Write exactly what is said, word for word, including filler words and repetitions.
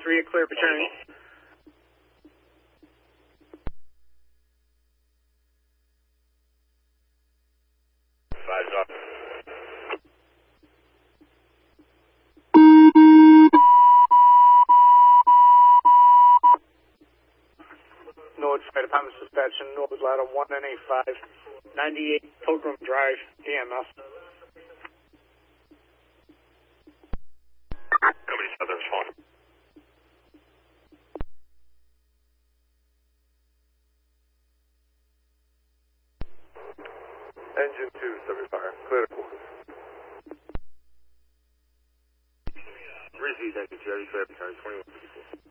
three, clear for turning. Five's up. Norwood Fire Department dispatching Norwood Ladder one N A five, ninety-eight Pilgrim Drive, E M S. Company Southern's phone. Engine two, service fire. Clear to quarters. Receive engine two, heavy clear for turn twenty-one fifty-four.